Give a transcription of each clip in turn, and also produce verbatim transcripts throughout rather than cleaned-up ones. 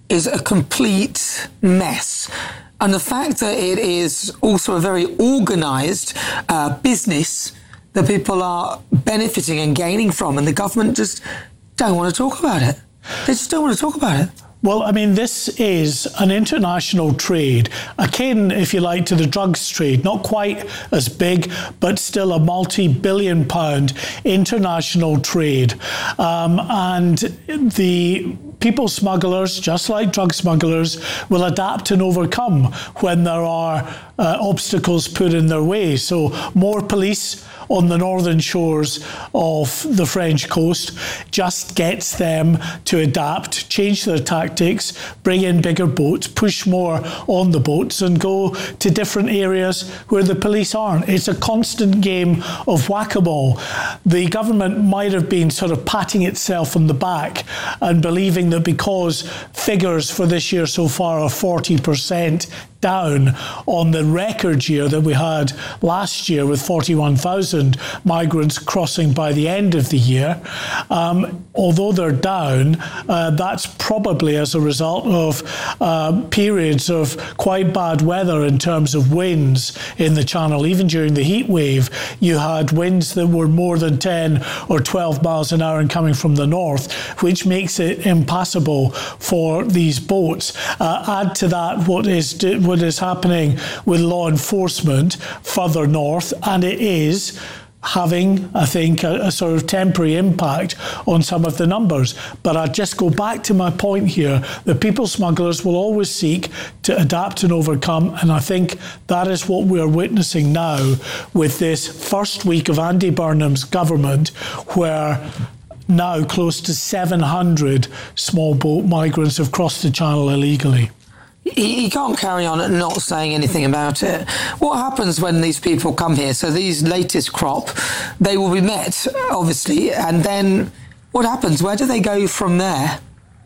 is a complete mess. And the fact that it is also a very organised uh, business that people are benefiting and gaining from, and the government just don't want to talk about it. They just don't want to talk about it. Well, I mean, this is an international trade, akin, if you like, to the drugs trade. Not quite as big, but still a multi-billion pound international trade. Um, and the people smugglers, just like drug smugglers, will adapt and overcome when there are uh, obstacles put in their way. So more police on the northern shores of the French coast just gets them to adapt, change their tactics, bring in bigger boats, push more on the boats and go to different areas where the police aren't. It's a constant game of whack-a-mole. The government might have been sort of patting itself on the back and believing that because figures for this year so far are forty percent down on the record year that we had last year with forty-one thousand migrants crossing by the end of the year. Um, although they're down, uh, that's probably as a result of uh, periods of quite bad weather in terms of winds in the Channel. Even during the heat wave, you had winds that were more than ten or twelve miles an hour and coming from the north, which makes it impassable for these boats. Uh, add to that what is what is happening with law enforcement further north, and it is having, I think, a, a sort of temporary impact on some of the numbers. But I just go back to my point here, that people smugglers will always seek to adapt and overcome, and I think that is what we are witnessing now with this first week of Andy Burnham's government, where now close to seven hundred small boat migrants have crossed the Channel illegally. He, he can't carry on not saying anything about it. What happens when these people come here? So these latest crop, they will be met, obviously, and then what happens? Where do they go from there?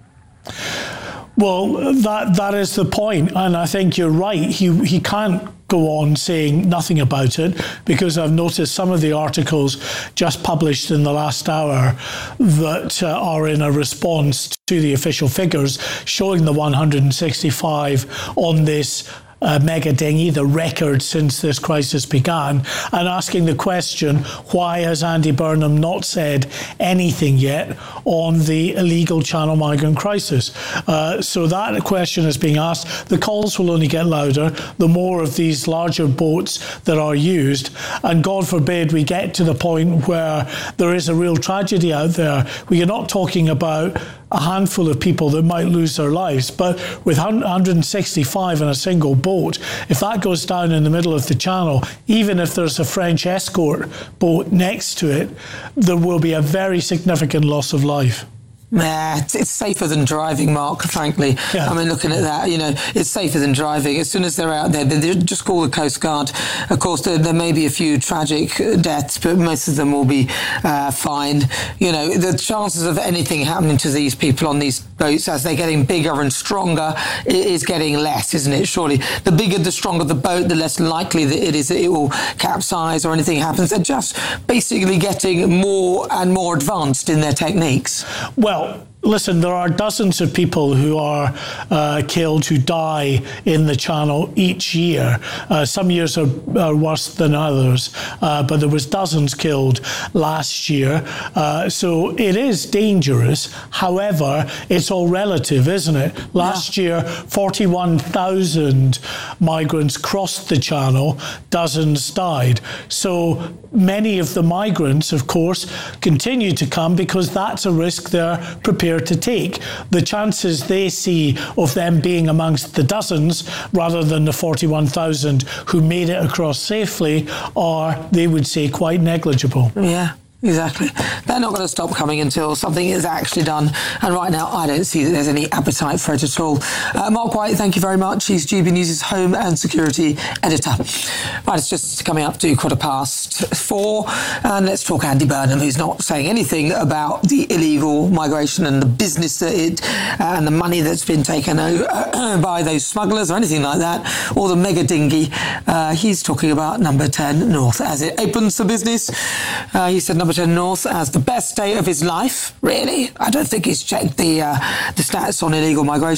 Well, that that is the point, and I think you're right. He he can't go on saying nothing about it, because I've noticed some of the articles just published in the last hour that uh, are in a response to the official figures showing the one hundred sixty-five on this Uh, mega dinghy, the record since this crisis began, and asking the question, why has Andy Burnham not said anything yet on the illegal Channel migrant crisis? Uh, so that question is being asked. The calls will only get louder the more of these larger boats that are used, and God forbid we get to the point where there is a real tragedy out there. We are not talking about a handful of people that might lose their lives, but with one hundred sixty-five in a single boat, if that goes down in the middle of the Channel, even if there's a French escort boat next to it, there will be a very significant loss of life. Nah, it's safer than driving, Mark, frankly. Yeah. I mean, looking at that, you know, it's safer than driving. As soon as they're out there, they just call the Coast Guard. Of course, there, there may be a few tragic deaths, but most of them will be uh, fine. You know, the chances of anything happening to these people on these boats as they're getting bigger and stronger is getting less, isn't it? Surely, the bigger, the stronger the boat, the less likely that it is that it will capsize or anything happens. They're just basically getting more and more advanced in their techniques. Well, listen, there are dozens of people who are uh, killed, who die in the Channel each year. Uh, some years are, are worse than others, uh, but there was dozens killed last year. Uh, so it is dangerous. However, it's all relative, isn't it? Last yeah. year, forty-one thousand migrants crossed the Channel, dozens died. So many of the migrants, of course, continue to come because that's a risk they're prepared to take. The chances they see of them being amongst the dozens rather than the forty-one thousand who made it across safely are, they would say, quite negligible. Yeah. Exactly. They're not going to stop coming until something is actually done. And right now, I don't see that there's any appetite for it at all. Uh, Mark White, thank you very much. He's G B News' Home and Security Editor. Right, it's just coming up to quarter past four. And let's talk Andy Burnham, who's not saying anything about the illegal migration and the business that it, uh, and the money that's been taken over by those smugglers or anything like that, or the mega dinghy. Uh, he's talking about Number ten North as it opens for business. Uh, he said Number ten North as the best day of his life. Really? I don't think he's checked the uh, the stats on illegal migration.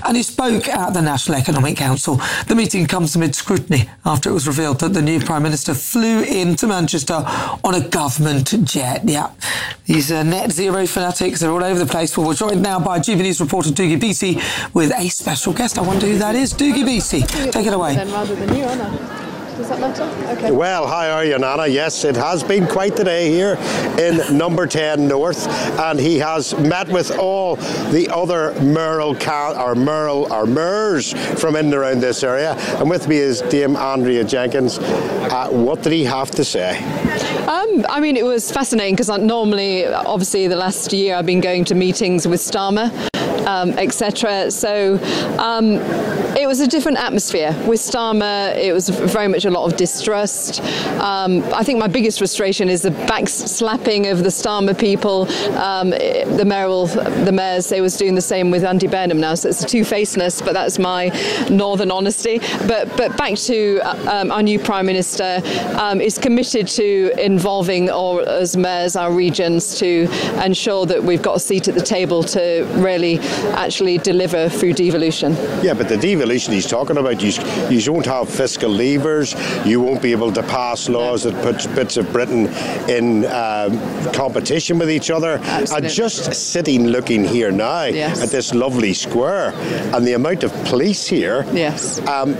and he spoke at the National Economic Council. The meeting comes amid scrutiny after it was revealed that the new Prime Minister flew into Manchester on a government jet. Yeah, these uh, net zero fanatics are all over the place. Well, we're joined now by G B News reporter Dougie Beattie with a special guest. I wonder who that is. Dougie Beattie, take it away. Then rather than you, Anna. Does that matter? Okay. Well, how are you, Nana? Yes, it has been quite the day here in number ten North, and he has met with all the other Merle or Merle or Mers from in and around this area. And with me is Dame Andrea Jenkins. Uh, what did he have to say? Um, I mean, it was fascinating because normally, obviously, the last year I've been going to meetings with Starmer. Um, et cetera. So um, it was a different atmosphere. With Starmer, it was very much a lot of distrust. Um, I think my biggest frustration is the backslapping of the Starmer people. Um, the Merrill, the mayors, they was doing the same with Andy Burnham now. So it's a two-facedness, but that's my northern honesty. But but back to um, our new Prime Minister um, is committed to involving all as mayors, our regions, to ensure that we've got a seat at the table to really actually deliver through devolution. Yeah, but the devolution he's talking about, you, you won't have fiscal levers, you won't be able to pass laws that put bits of Britain in um, competition with each other. Absolutely. And just sitting looking here now yes. at this lovely square and the amount of police here, yes. Um,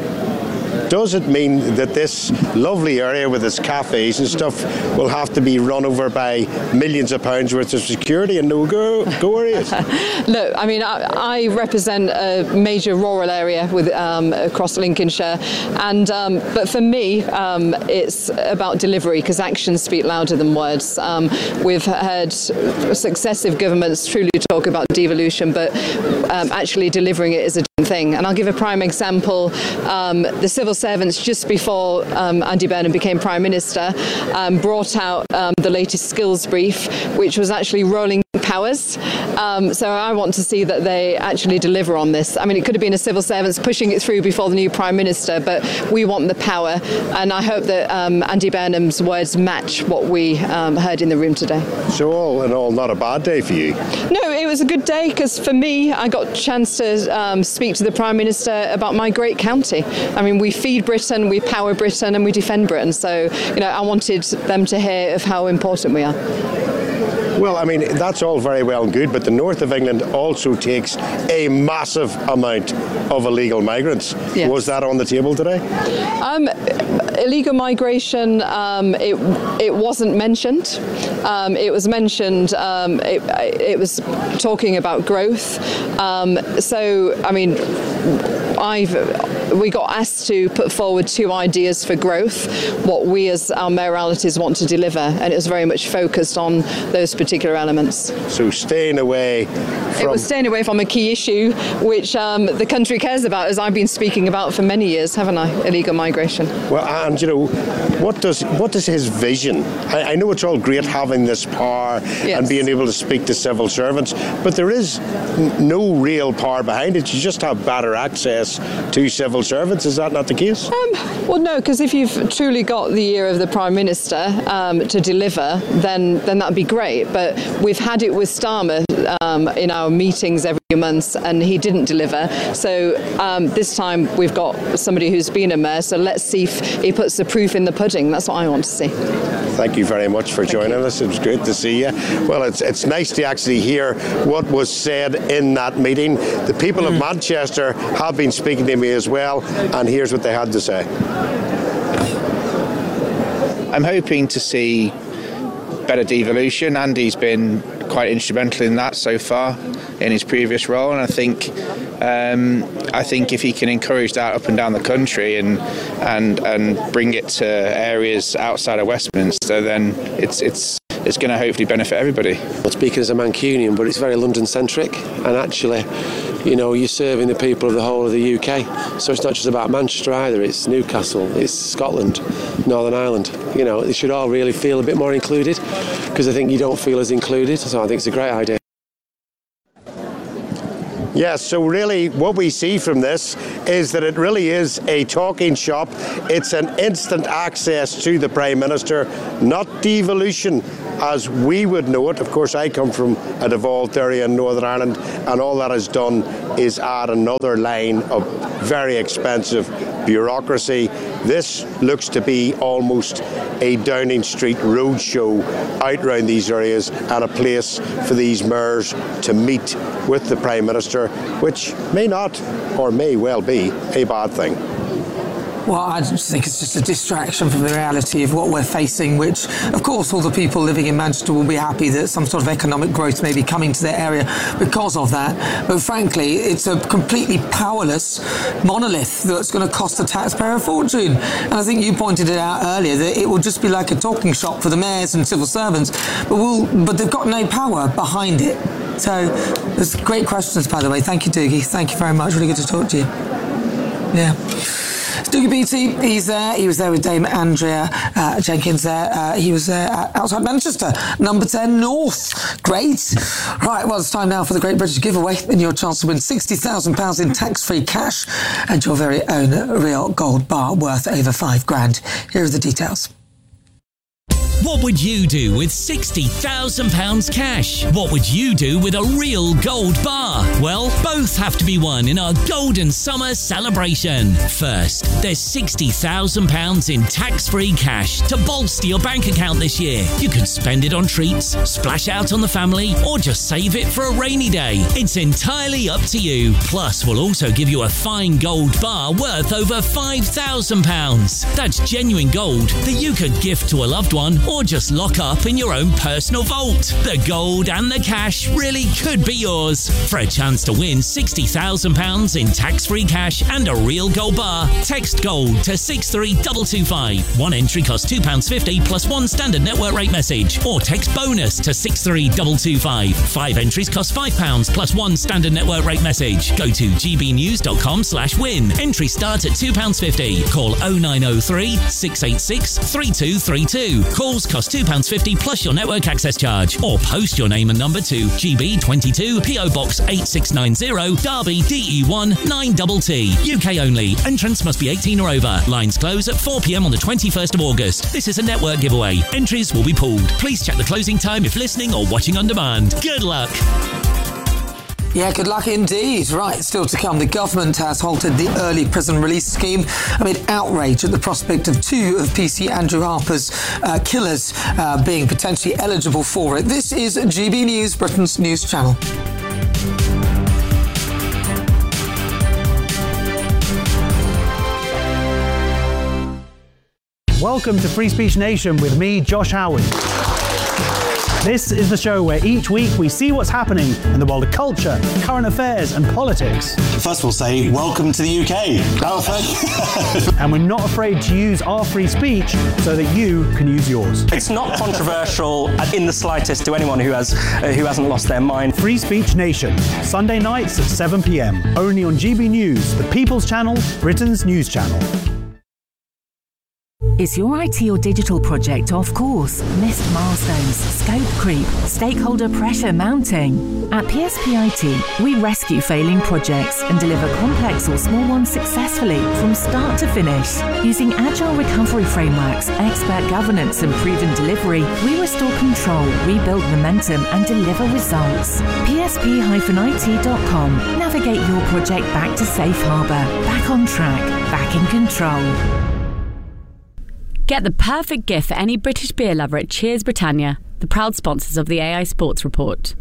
does it mean that this lovely area with its cafes and stuff will have to be run over by millions of pounds worth of security and no go, go areas? Look, I mean, I, I represent a major rural area with um, across Lincolnshire, and um, but for me, um, it's about delivery because actions speak louder than words. Um, we've had successive governments truly talk about devolution, but um, actually delivering it is a different thing. And I'll give a prime example. Um, the civil servants, just before um, Andy Burnham became Prime Minister, um, brought out um, the latest skills brief, which was actually rolling powers. Um, so I want to see that they actually deliver on this. I mean, it could have been a civil servants pushing it through before the new Prime Minister, but we want the power. And I hope that um, Andy Burnham's words match what we um, heard in the room today. So all in all, not a bad day for you? No, it was a good day because for me, I got a chance to um, speak to the Prime Minister about my great county. I mean, we feed Britain, we power Britain, and we defend Britain. So, you know, I wanted them to hear of how important we are. Well, I mean, that's all very well and good, but the north of England also takes a massive amount of illegal migrants. Yes. Was that on the table today? Um, illegal migration, um, it, it wasn't mentioned. Um, it was mentioned, um, it, it was talking about growth. Um, so, I mean, I've, we got asked to put forward two ideas for growth, what we as our mayoralities want to deliver, and it was very much focused on those particular elements. So staying away from... It was staying away from a key issue which um, the country cares about, as I've been speaking about for many years, haven't I? Illegal migration. Well, and you know, what does what does his vision? I, I know it's all great having this power yes. and being able to speak to civil servants, but there is n- no real power behind it. You just have better access to civil servants. Is that not the case? Um, well, no, because if you've truly got the ear of the Prime Minister um, to deliver, then then that'd be great. But we've had it with Starmer um, in our meetings every month, and he didn't deliver. So um, this time we've got somebody who's been a mayor. So let's see if he puts the proof in the pudding. That's what I want to see. Thank you very much for joining us. It was great to see you. Well, it's it's nice to actually hear what was said in that meeting. The people mm. of Manchester have been speaking to me as well, and here's what they had to say. I'm hoping to see better devolution. Andy's been quite instrumental in that so far in his previous role, and I think um, I think if he can encourage that up and down the country and and and bring it to areas outside of Westminster, then it's it's it's going to hopefully benefit everybody. Well, speaking as a Mancunian, but it's very London-centric, and actually, you know, you're serving the people of the whole of the U K. So it's not just about Manchester either. It's Newcastle, it's Scotland, Northern Ireland. You know, they should all really feel a bit more included, because I think you don't feel as included. So I think it's a great idea. Yes, so really what we see from this is that it really is a talking shop. It's an instant access to the Prime Minister, not devolution as we would know it. Of course, I come from a devolved area in Northern Ireland, and all that is done is add another line of very expensive bureaucracy. This looks to be almost a Downing Street roadshow out around these areas and a place for these mayors to meet with the Prime Minister, which may not or may well be a bad thing. Well, I just think it's just a distraction from the reality of what we're facing, which, of course, all the people living in Manchester will be happy that some sort of economic growth may be coming to their area because of that. But frankly, it's a completely powerless monolith that's going to cost the taxpayer a fortune. And I think you pointed it out earlier that it will just be like a talking shop for the mayors and civil servants, but, we'll, but they've got no power behind it. So there's great questions, by the way. Thank you, Doogie. Thank you very much. Really good to talk to you. Yeah. Doogie Beattie, he's there. He was there with Dame Andrea uh, Jenkins there. Uh, he was there uh, outside Manchester, number ten North. Great. Right, well, it's time now for the Great British Giveaway and your chance to win sixty thousand pounds in tax-free cash and your very own real gold bar worth over five grand. Here are the details. What would you do with sixty thousand pounds cash? What would you do with a real gold bar? Well, both have to be won in our Golden Summer celebration. First, there's sixty thousand pounds in tax-free cash to bolster your bank account this year. You could spend it on treats, splash out on the family, or just save it for a rainy day. It's entirely up to you. Plus, we'll also give you a fine gold bar worth over five thousand pounds. That's genuine gold that you could gift to a loved one or just lock up in your own personal vault. The gold and the cash really could be yours. For a chance to win sixty thousand pounds in tax-free cash and a real gold bar, text GOLD to six three two two five. One entry costs two pounds fifty plus one standard network rate message, or text BONUS to six three two two five. Five entries cost five pounds plus one standard network rate message. Go to gbnews.com slash win. Entry starts at two pounds fifty. Call oh nine oh three, six eight six, three two three two. Calls cost two pounds fifty plus your network access charge, or post your name and number to G B twenty-two P O Box eight six nine zero, Derby D E one nine T T. U K only. Entrants must be eighteen or over. Lines close at four p m on the twenty-first of August. This is a network giveaway. Entries will be pooled. Please check the closing time if listening or watching on demand. Good luck. Yeah, good luck indeed. Right, still to come, the government has halted the early prison release scheme amid outrage at the prospect of two of P C Andrew Harper's uh, killers uh, being potentially eligible for it. This is G B News, Britain's news channel. Welcome to Free Speech Nation with me, Josh Howard. This is the show where each week we see what's happening in the world of culture, current affairs and politics. First we'll say, welcome to the U K. Oh, thank you. And we're not afraid to use our free speech so that you can use yours. It's not controversial in the slightest to anyone who has uh, who hasn't lost their mind. Free Speech Nation, Sunday nights at seven p m, only on G B News, the People's Channel, Britain's news channel. Is your I T or digital project off course? Missed milestones, scope creep, stakeholder pressure mounting? At P S P I T, we rescue failing projects and deliver complex or small ones successfully from start to finish. Using agile recovery frameworks, expert governance and proven delivery, we restore control, rebuild momentum and deliver results. P S P I T dot com. Navigate your project back to safe harbour, back on track, back in control. Get the perfect gift for any British beer lover at Cheers Britannia, the proud sponsors of the A I Sports Report.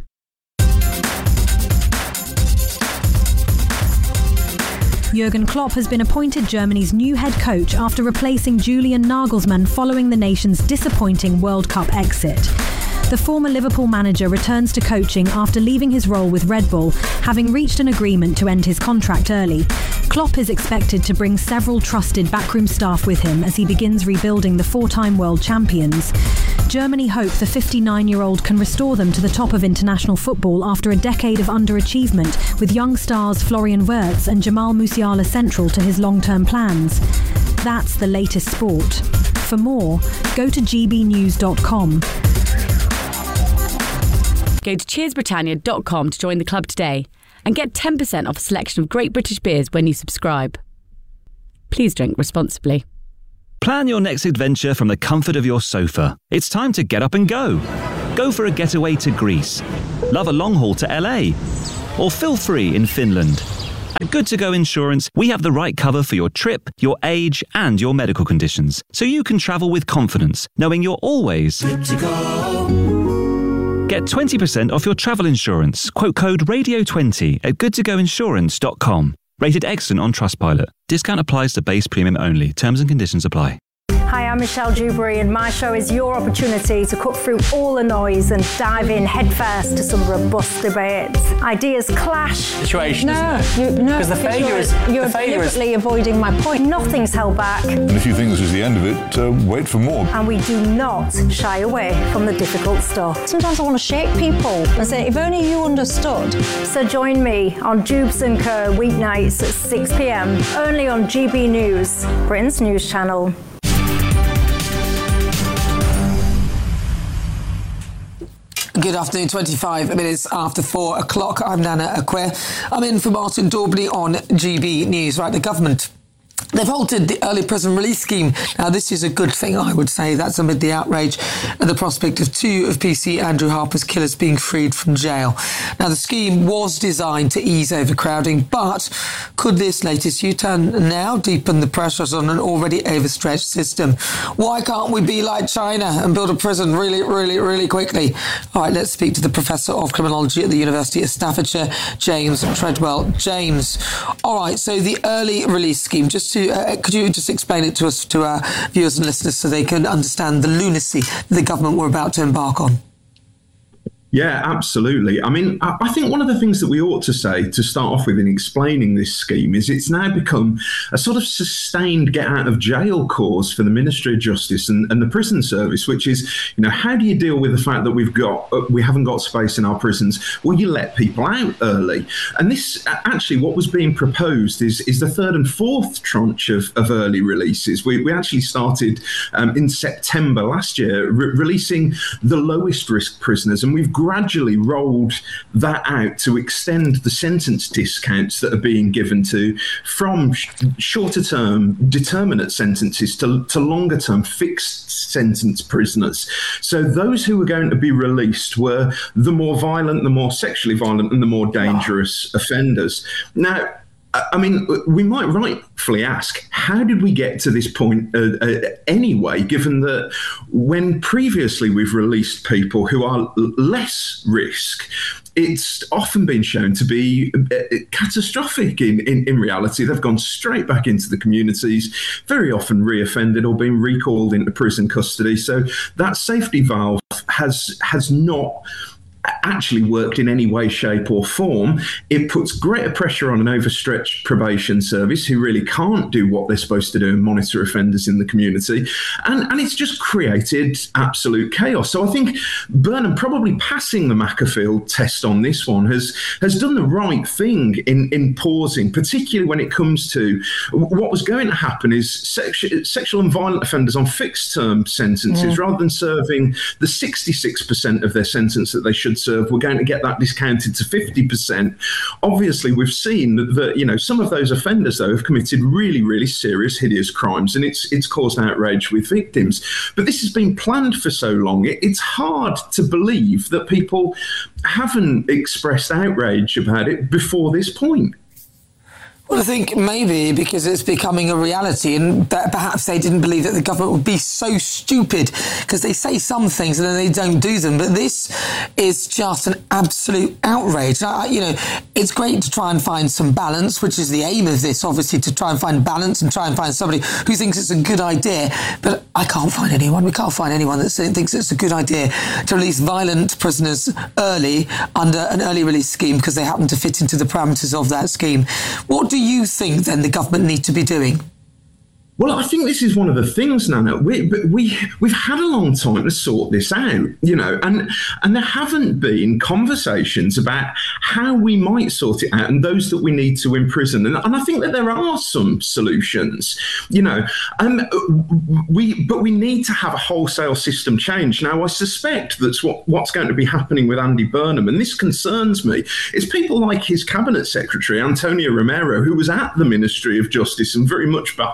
Jurgen Klopp has been appointed Germany's new head coach after replacing Julian Nagelsmann following the nation's disappointing World Cup exit. The former Liverpool manager returns to coaching after leaving his role with Red Bull, having reached an agreement to end his contract early. Klopp is expected to bring several trusted backroom staff with him as he begins rebuilding the four-time world champions. Germany hope the fifty-nine-year-old can restore them to the top of international football after a decade of underachievement, with young stars Florian Wirtz and Jamal Musiala central to his long-term plans. That's the latest sport. For more, go to g b news dot com. Go to cheers britannia dot com to join the club today and get ten percent off a selection of great British beers when you subscribe. Please drink responsibly. Plan your next adventure from the comfort of your sofa. It's time to get up and go. Go for a getaway to Greece. Love a long haul to L A. or feel free in Finland. At Good To Go Insurance, we have the right cover for your trip, your age, and your medical conditions, so you can travel with confidence, knowing you're always good to go. Get twenty percent off your travel insurance. Quote code radio twenty at good to go insurance dot com. Rated excellent on Trustpilot. Discount applies to base premium only. Terms and conditions apply. Hi, I'm Michelle Dewberry, and my show is your opportunity to cut through all the noise and dive in headfirst to some robust debates. Ideas clash. Situation, no, isn't it? You, no, because the failure you're, is you're the failure deliberately is... avoiding my point. Nothing's held back. And if you think this is the end of it, uh, wait for more. And we do not shy away from the difficult stuff. Sometimes I want to shake people and say, if only you understood. So join me on Jubes and Co weeknights at six p.m. only on G B News, Britain's news channel. Good afternoon, twenty-five minutes after four o'clock. I'm Nana Acquer. I'm in for Martin Daubney on G B News. Right, the government, they've halted the early prison release scheme. Now, this is a good thing, I would say. That's amid the outrage and the prospect of two of P C Andrew Harper's killers being freed from jail. Now, the scheme was designed to ease overcrowding, but could this latest U-turn now deepen the pressures on an already overstretched system? Why can't we be like China and build a prison really, really, really quickly? All right, let's speak to the Professor of Criminology at the University of Staffordshire, James Treadwell. James, all right, so the early release scheme, just to Uh, could you just explain it to us, to our viewers and listeners, so they can understand the lunacy that the government were about to embark on? Yeah, absolutely. I mean, I think one of the things that we ought to say to start off with in explaining this scheme is it's now become a sort of sustained get out of jail cause for the Ministry of Justice and, and the prison service, which is, you know, how do you deal with the fact that we've got, uh, we haven't got space in our prisons? Well, you let people out early. And this, actually, what was being proposed is, is the third and fourth tranche of, of early releases. We, we actually started um, in September last year, re- releasing the lowest risk prisoners, and we've gradually rolled that out to extend the sentence discounts that are being given to from sh- shorter term determinate sentences to, to longer term fixed sentence prisoners. So those who were going to be released were the more violent, the more sexually violent and the more dangerous oh. offenders. Now, I mean, we might rightfully ask, how did we get to this point uh, uh, anyway, given that when previously we've released people who are l- less risk, it's often been shown to be uh, catastrophic in, in, in reality. They've gone straight back into the communities, very often reoffended or been recalled into prison custody. So that safety valve has has not actually worked in any way, shape or form. It puts greater pressure on an overstretched probation service who really can't do what they're supposed to do and monitor offenders in the community. And, and it's just created absolute chaos. So I think Burnham probably passing the Macclesfield test on this one has, has done the right thing in, in pausing, particularly when it comes to what was going to happen is sexu- sexual and violent offenders on fixed term sentences, yeah. rather than serving the sixty-six percent of their sentence that they should serve, we're going to get that discounted to fifty percent. Obviously, we've seen that, that you know some of those offenders, though, have committed really, really serious, hideous crimes, and it's it's caused outrage with victims. But this has been planned for so long, it, it's hard to believe that people haven't expressed outrage about it before this point. Well, I think maybe because it's becoming a reality, and perhaps they didn't believe that the government would be so stupid, because they say some things and then they don't do them. But this is just an absolute outrage. I, you know, it's great to try and find some balance, which is the aim of this, obviously, to try and find balance and try and find somebody who thinks it's a good idea. But I can't find anyone. We can't find anyone that thinks it's a good idea to release violent prisoners early under an early release scheme because they happen to fit into the parameters of that scheme. What do you think, then, the government need to be doing? Well, I think this is one of the things, Nana. We, we, we've had a long time to sort this out, you know, and and there haven't been conversations about how we might sort it out and those that we need to imprison. And, and I think that there are some solutions, you know, um, we but we need to have a wholesale system change. Now, I suspect that's what, what's going to be happening with Andy Burnham, and this concerns me, is people like his cabinet secretary, Antonio Romero, who was at the Ministry of Justice and very much behind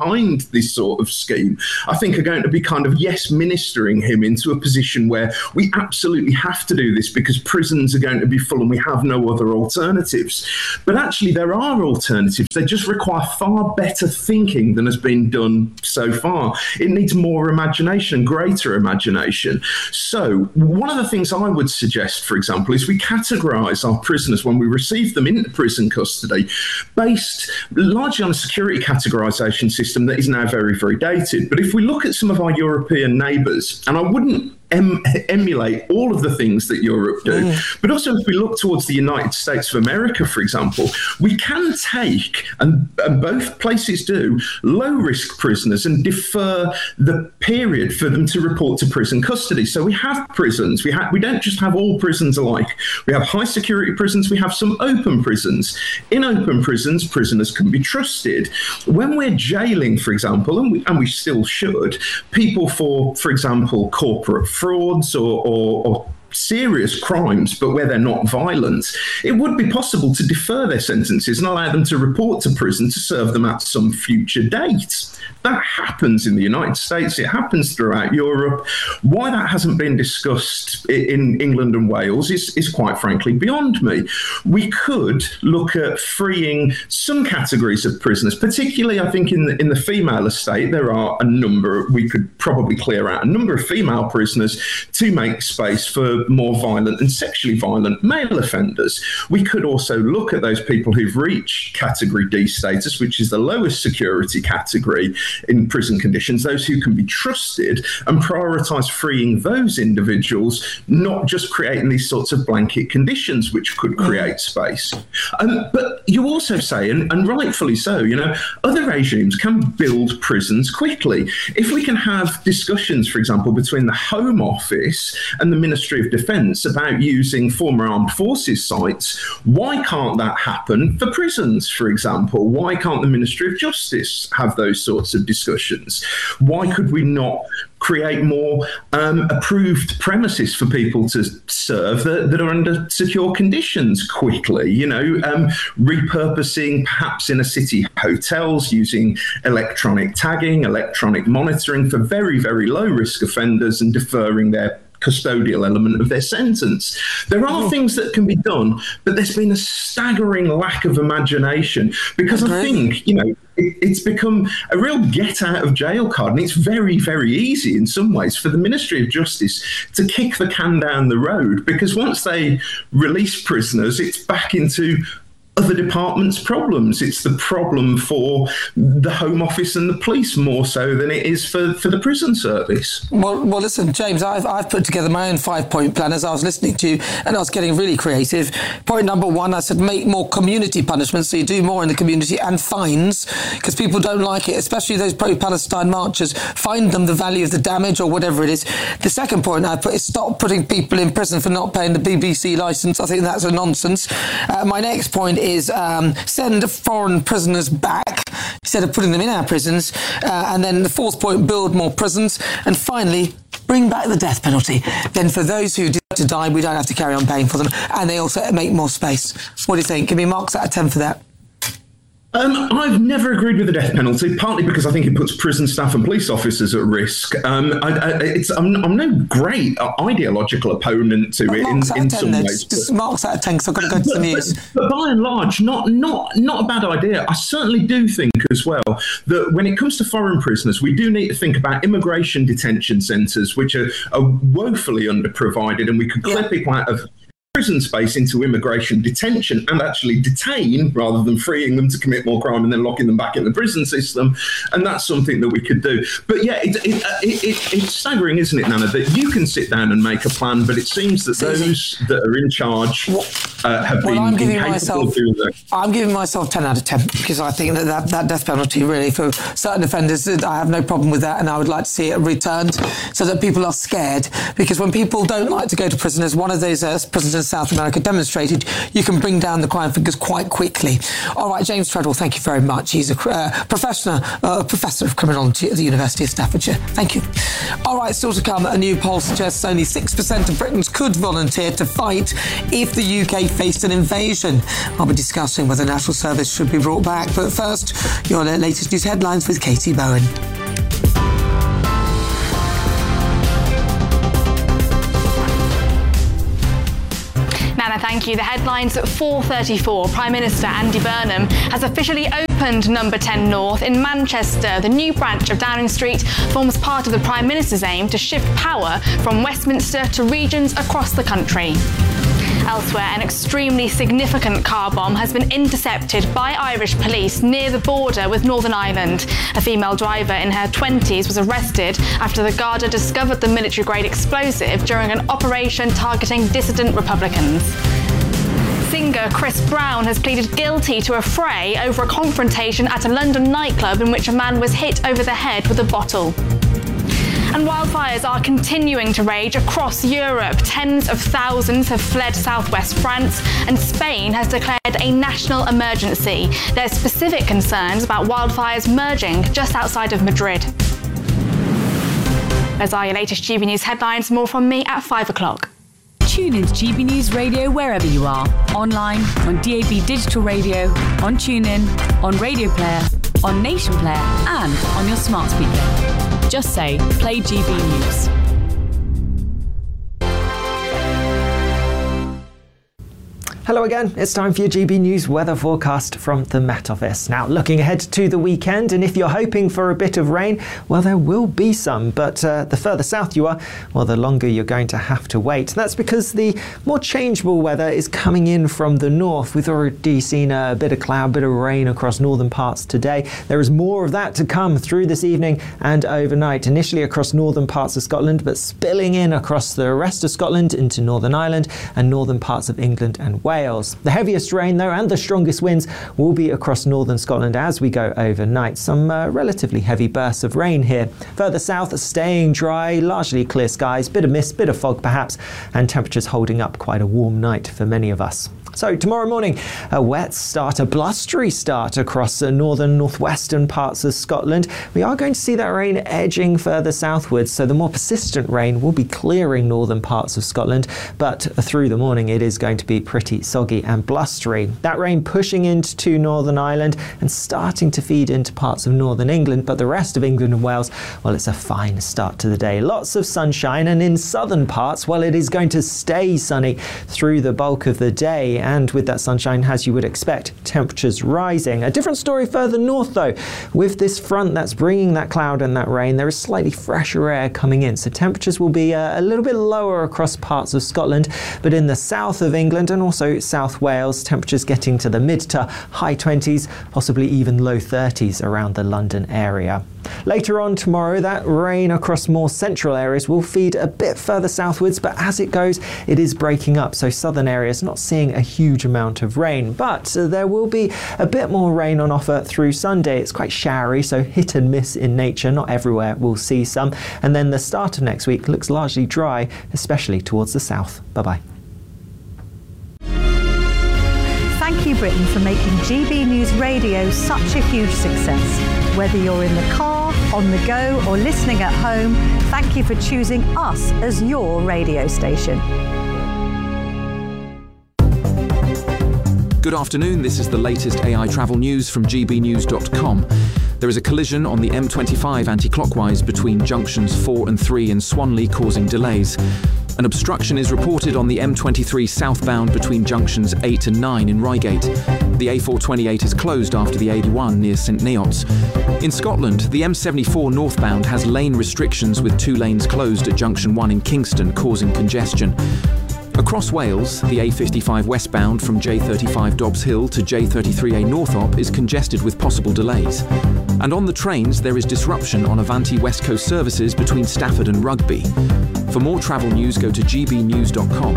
with this sort of scheme, I think are going to be kind of, yes, ministering him into a position where we absolutely have to do this because prisons are going to be full and we have no other alternatives. But actually, there are alternatives. They just require far better thinking than has been done so far. It needs more imagination, greater imagination. So one of the things I would suggest, for example, is we categorise our prisoners when we receive them into prison custody based largely on a security categorisation system that is now very, very dated. But if we look at some of our European neighbours, and I wouldn't Em- emulate all of the things that Europe do. Mm. But also, if we look towards the United States of America, for example, we can take, and, and both places do, low-risk prisoners and defer the period for them to report to prison custody. So we have prisons. We, ha- we don't just have all prisons alike. We have high-security prisons. We have some open prisons. In open prisons, prisoners can be trusted. When we're jailing, for example, and we, and we still should, people for, for example, corporate frauds or, or, or serious crimes, but where they're not violent, it would be possible to defer their sentences and allow them to report to prison to serve them at some future date. That happens in the United States. It happens throughout Europe. Why that hasn't been discussed in England and Wales is, is quite frankly beyond me. We could look at freeing some categories of prisoners, particularly I think in the, in the female estate, there are a number, we could probably clear out a number of female prisoners to make space for more violent and sexually violent male offenders. We could also look at those people who've reached category D status, which is the lowest security category in prison conditions, those who can be trusted, and prioritise freeing those individuals, not just creating these sorts of blanket conditions which could create space. Um, but you also say, and, and rightfully so, you know, other regimes can build prisons quickly. If we can have discussions, for example, between the Home Office and the Ministry of Defence about using former armed forces sites, why can't that happen for prisons, for example? Why can't the Ministry of Justice have those sorts of discussions? Why could we not create more um, approved premises for people to serve that, that are under secure conditions quickly? You know, um, repurposing perhaps in a city hotels, using electronic tagging, electronic monitoring for very, very low risk offenders and deferring their custodial element of their sentence. There are oh. things that can be done, but there's been a staggering lack of imagination because I think, you know, it, it's become a real get out of jail card, and it's very, very easy in some ways for the Ministry of Justice to kick the can down the road, because once they release prisoners, it's back into other departments' problems. It's the problem for the Home Office and the police more so than it is for, for the prison service. Well, well, listen, James, I've, I've put together my own five-point plan as I was listening to you, and I was getting really creative. Point number one, I said make more community punishments, so you do more in the community, and fines, because people don't like it, especially those pro-Palestine marchers. Find them the value of the damage or whatever it is. The second point I put is stop putting people in prison for not paying the B B C licence. I think that's a nonsense. Uh, my next point is is um, send foreign prisoners back instead of putting them in our prisons. Uh, and then the fourth point, build more prisons. And finally, bring back the death penalty. Then for those who do to die, we don't have to carry on paying for them. And they also make more space. What do you think? Give me marks out of ten for that. Um, I've never agreed with the death penalty, partly because I think it puts prison staff and police officers at risk. Um, I, I, it's, I'm, I'm no great ideological opponent to it in, in some ways. Just marks out of ten, because I've got to go to the news. But, but by and large, not, not, not a bad idea. I certainly do think as well that when it comes to foreign prisoners, we do need to think about immigration detention centres, which are, are woefully underprovided, and we could clear yeah. people out of prison space into immigration detention and actually detain rather than freeing them to commit more crime and then locking them back in the prison system. And that's something that we could do. But yeah, it, it, it, it, it's staggering, isn't it, Nana, that you can sit down and make a plan, but it seems that those that are in charge uh, have well, been I'm giving incapable myself, of doing that. I'm giving myself ten out of ten, because I think that, that that death penalty really, for certain offenders, I have no problem with that, and I would like to see it returned so that people are scared. Because when people don't like to go to prison, as one of those uh, prisons in South America demonstrated you can bring down the crime figures quite quickly. All right, James Treadwell, thank you very much. He's a uh, professor, uh, professor of criminology at the University of Staffordshire. Thank you. All right, still to come, a new poll suggests only six percent of Britons could volunteer to fight if the U K faced an invasion. I'll be discussing whether national service should be brought back. But first, your latest news headlines with Katie Bowen. Nana, thank you. The headlines at four thirty-four. Prime Minister Andy Burnham has officially opened Number ten North in Manchester. The new branch of Downing Street forms part of the Prime Minister's aim to shift power from Westminster to regions across the country. Elsewhere, an extremely significant car bomb has been intercepted by Irish police near the border with Northern Ireland. A female driver in her twenties was arrested after the Garda discovered the military-grade explosive during an operation targeting dissident Republicans. Singer Chris Brown has pleaded guilty to a fray over a confrontation at a London nightclub in which a man was hit over the head with a bottle. And wildfires are continuing to rage across Europe. Tens of thousands have fled southwest France, and Spain has declared a national emergency. There's specific concerns about wildfires merging just outside of Madrid. Those are your latest G B News headlines. More from me at five o'clock. Tune in to G B News Radio wherever you are. Online, on D A B Digital Radio, on TuneIn, on Radio Player, on Nation Player, and on your smart speaker. Just say, play G B News. Hello again, it's time for your G B News weather forecast from the Met Office. Now, looking ahead to the weekend, and if you're hoping for a bit of rain, well, there will be some, but uh, the further south you are, well, the longer you're going to have to wait. That's because the more changeable weather is coming in from the north. We've already seen a bit of cloud, bit of rain across northern parts today. There is more of that to come through this evening and overnight, initially across northern parts of Scotland, but spilling in across the rest of Scotland into Northern Ireland and northern parts of England and Wales. The heaviest rain, though, and the strongest winds will be across northern Scotland as we go overnight. Some uh, relatively heavy bursts of rain here. Further south, staying dry, largely clear skies, bit of mist, bit of fog perhaps, and temperatures holding up. Quite a warm night for many of us. So tomorrow morning, a wet start, a blustery start across the northern northwestern parts of Scotland. We are going to see that rain edging further southwards, so the more persistent rain will be clearing northern parts of Scotland, but through the morning it is going to be pretty soggy and blustery. That rain pushing into Northern Ireland and starting to feed into parts of northern England, but the rest of England and Wales, well, it's a fine start to the day. Lots of sunshine, and in southern parts, well, it is going to stay sunny through the bulk of the day. And with that sunshine, as you would expect, temperatures rising. A different story further north, though. With this front that's bringing that cloud and that rain, there is slightly fresher air coming in. So temperatures will be uh, a little bit lower across parts of Scotland, but in the south of England and also South Wales, temperatures getting to the mid to high twenties, possibly even low thirties around the London area. Later on tomorrow, that rain across more central areas will feed a bit further southwards, but as it goes, it is breaking up. So southern areas not seeing a huge amount of rain, but uh, there will be a bit more rain on offer through Sunday. It's quite showery, so hit and miss in nature. Not everywhere will see some. And then the start of next week looks largely dry, especially towards the south. Bye-bye. Thank you, Britain, for making G B News Radio such a huge success. Whether you're in the car, on the go, or listening at home, thank you for choosing us as your radio station. Good afternoon, this is the latest A I travel news from G B news dot com. There is a collision on the M twenty-five anti-clockwise between junctions four and three in Swanley, causing delays. An obstruction is reported on the M twenty-three southbound between junctions eight and nine in Reigate. The A four twenty-eight is closed after the eighty-one near St Neots. In Scotland, the M seventy-four northbound has lane restrictions with two lanes closed at junction one in Kingston, causing congestion. Across Wales, the A fifty-five westbound from J thirty-five Dobbs Hill to J thirty-three A Northop is congested with possible delays. And on the trains, there is disruption on Avanti West Coast services between Stafford and Rugby. For more travel news, go to G B news dot com.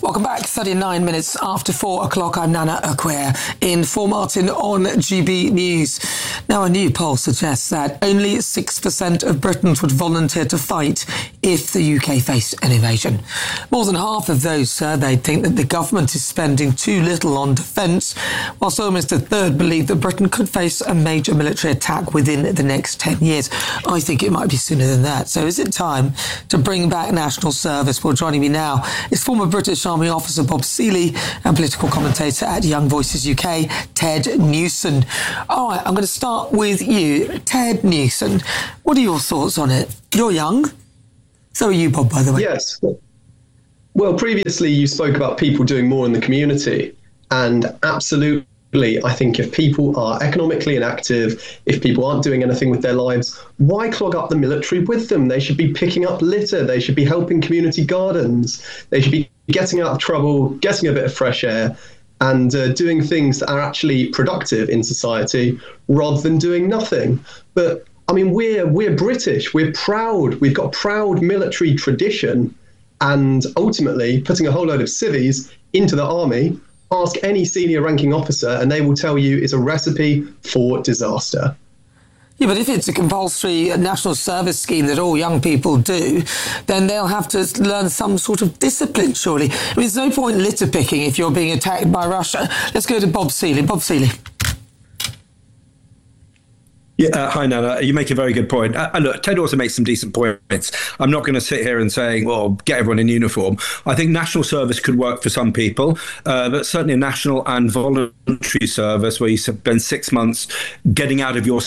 Welcome back. thirty-nine minutes after four o'clock. I'm Nana Acquair in for Martin on G B News. Now, a new poll suggests that only six percent of Britons would volunteer to fight if the U K faced an invasion. More than half of those surveyed think that the government is spending too little on defence, whilst almost a third believe that Britain could face a major military attack within the next ten years. I think it might be sooner than that. So is it time to bring back national service? Well, joining me now is former British Army officer Bob Seeley and political commentator at Young Voices U K, Ted Newson. All right, I'm going to start with you. Ted Newson, what are your thoughts on it? You're young. So are you, Bob, by the way. Yes. Well, previously you spoke about people doing more in the community, and absolutely, I think if people are economically inactive, if people aren't doing anything with their lives, why clog up the military with them? They should be picking up litter. They should be helping community gardens. They should be getting out of trouble, getting a bit of fresh air, and uh, doing things that are actually productive in society rather than doing nothing. But I mean, we're we're British. We're proud. We've got a proud military tradition, and ultimately putting a whole load of civvies into the army. Ask any senior ranking officer and they will tell you it's a recipe for disaster. Yeah, but if it's a compulsory national service scheme that all young people do, then they'll have to learn some sort of discipline, surely. I mean, there's no point litter picking if you're being attacked by Russia. Let's go to Bob Seeley. Bob Seeley. Yeah, uh, hi, Nana. You make a very good point. Uh, look, Ted also makes some decent points. I'm not going to sit here and say, well, get everyone in uniform. I think national service could work for some people, uh, but certainly a national and voluntary service where you spend six months getting out of your...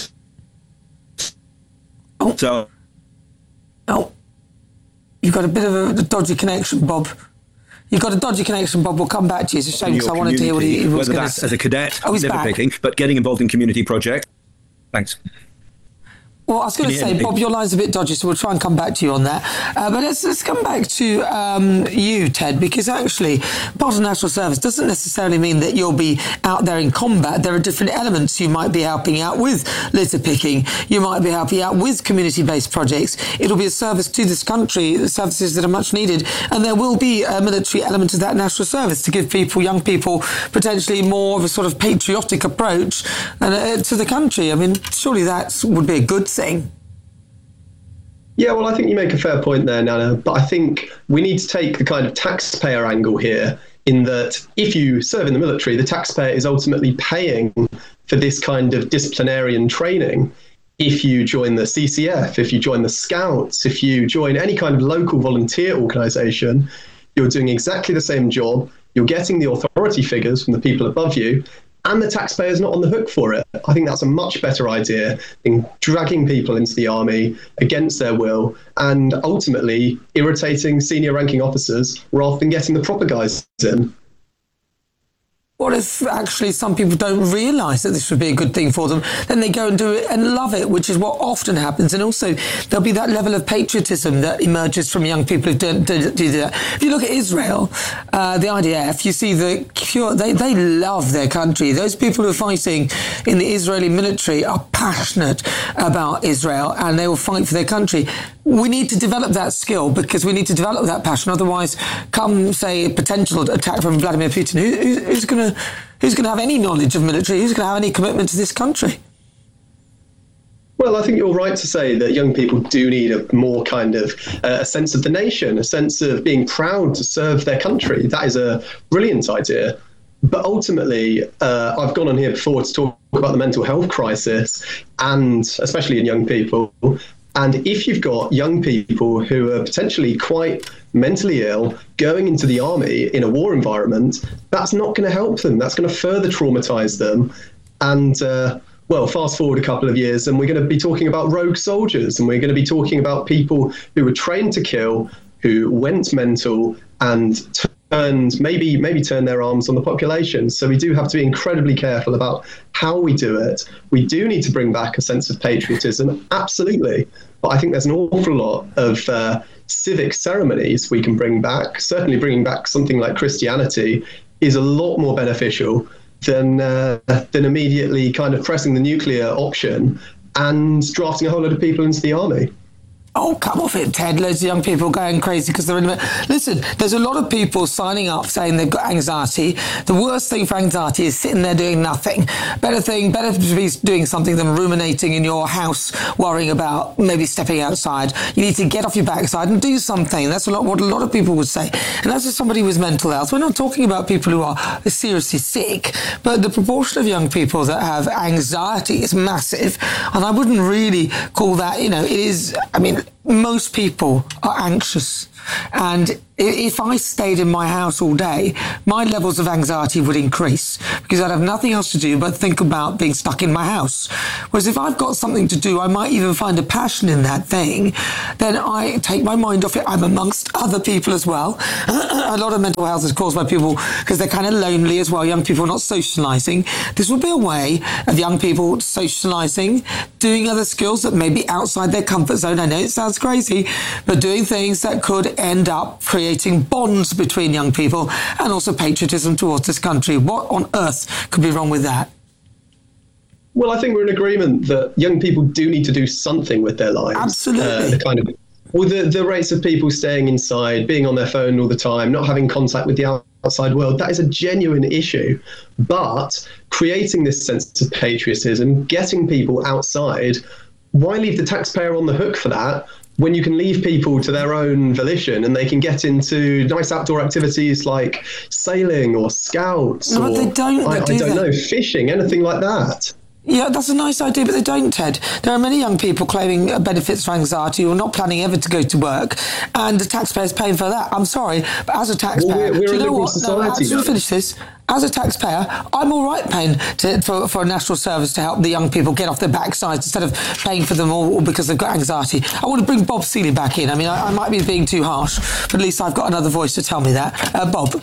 Oh. So... Oh. You've got a bit of a dodgy connection, Bob. You've got a dodgy connection, Bob. We'll come back to you. It's a shame because I wanted to hear what he, he was going to say. say. Whether that's as a cadet, oh, he's litter back. picking, but getting involved in community projects. Thanks. Well, I was going to say, Bob, your line's a bit dodgy, so we'll try and come back to you on that. Uh, but let's, let's come back to um, you, Ted, because actually part of national service doesn't necessarily mean that you'll be out there in combat. There are different elements. You might be helping out with litter picking. You might be helping out with community-based projects. It'll be a service to this country, services that are much needed. And there will be a military element of that national service to give people, young people, potentially more of a sort of patriotic approach uh, to the country. I mean, surely that would be a good thing. Thing. Yeah, well, I think you make a fair point there, Nana, but I think we need to take the kind of taxpayer angle here, in that if you serve in the military, the taxpayer is ultimately paying for this kind of disciplinarian training. If you join the C C F, if you join the Scouts, if you join any kind of local volunteer organisation, you're doing exactly the same job, you're getting the authority figures from the people above you, and the taxpayer's not on the hook for it. I think that's a much better idea than dragging people into the army against their will and ultimately irritating senior ranking officers rather than getting the proper guys in. What if actually some people don't realise that this would be a good thing for them? Then they go and do it and love it, which is what often happens. And also there'll be that level of patriotism that emerges from young people who do, do, do that. If you look at Israel, uh, the I D F, you see the pure, they, they love their country. Those people who are fighting in the Israeli military are passionate about Israel and they will fight for their country. We need to develop that skill because we need to develop that passion. Otherwise, come, say, a potential attack from Vladimir Putin, who, who's, who's going to who's going to have any knowledge of military? Who's going to have any commitment to this country? Well, I think you're right to say that young people do need a more kind of uh, a sense of the nation, a sense of being proud to serve their country. That is a brilliant idea. But ultimately, uh, I've gone on here before to talk about the mental health crisis, and especially in young people. And if you've got young people who are potentially quite mentally ill going into the army in a war environment, that's not going to help them. That's going to further traumatize them. And, uh, well, fast forward a couple of years and we're going to be talking about rogue soldiers, and we're going to be talking about people who were trained to kill, who went mental and turned, maybe, maybe turned their arms on the population. So we do have to be incredibly careful about how we do it. We do need to bring back a sense of patriotism, absolutely. But I think there's an awful lot of uh, civic ceremonies we can bring back. Certainly bringing back something like Christianity is a lot more beneficial than uh, than immediately kind of pressing the nuclear option and drafting a whole lot of people into the army. Oh, come off it, Ted. Loads of young people going crazy because they're in the... Listen, there's a lot of people signing up saying they've got anxiety. The worst thing for anxiety is sitting there doing nothing. Better thing, better to be doing something than ruminating in your house, worrying about maybe stepping outside. You need to get off your backside and do something. That's a lot what a lot of people would say. And that's just somebody with mental health. We're not talking about people who are seriously sick, but the proportion of young people that have anxiety is massive. And I wouldn't really call that, you know, it is, I mean, most people are anxious, and if I stayed in my house all day, my levels of anxiety would increase because I'd have nothing else to do but think about being stuck in my house. Whereas if I've got something to do, I might even find a passion in that thing, then I take my mind off it. I'm amongst other people as well. A lot of mental health is caused by people because they're kind of lonely as well. Young people are not socialising. This would be a way of young people socialising, doing other skills that may be outside their comfort zone. I know it sounds crazy, but doing things that could end up creating bonds between young people and also patriotism towards this country. What on earth could be wrong with that? Well, I think we're in agreement that young people do need to do something with their lives. Absolutely. Uh, the kind of, well, the, the rates of people staying inside, being on their phone all the time, not having contact with the outside world, that is a genuine issue. But creating this sense of patriotism, getting people outside, why leave the taxpayer on the hook for that when you can leave people to their own volition and they can get into nice outdoor activities like sailing or scouts no, or, but they don't, I, do I don't they? know, fishing, anything like that? Yeah, that's a nice idea, but they don't, Ted. There are many young people claiming benefits for anxiety who are not planning ever to go to work, and the taxpayer's paying for that. I'm sorry, but as a taxpayer... Well, we're, we're do you a know liberal what? society. No, finish this. As a taxpayer, I'm all right paying to, for, for a national service to help the young people get off their backsides instead of paying for them all because they've got anxiety. I want to bring Bob Seeley back in. I mean, I, I might be being too harsh, but at least I've got another voice to tell me that. Uh, Bob.